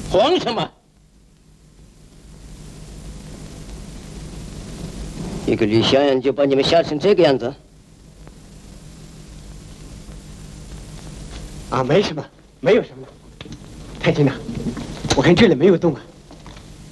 慌什么？一个李香烟就把你们吓成这个样子？ 啊，没什么，没有什么。太君呐，我看这里没有洞啊。